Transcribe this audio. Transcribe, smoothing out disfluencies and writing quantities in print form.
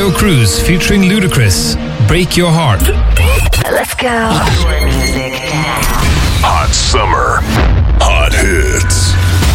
Tayo Cruz featuring Ludacris, Break Your Heart. Let's go. Your music now. Hot summer, hot hits.